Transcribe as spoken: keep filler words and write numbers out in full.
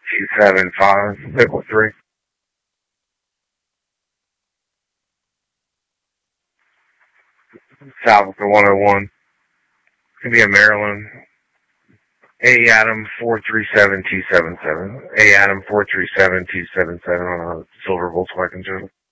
two seven five, Pickle three. South of the one oh one. Could be in Maryland. A Adam four three seven two seven seven. A Adam four three seven two seven seven on a silver Volkswagen Jetta.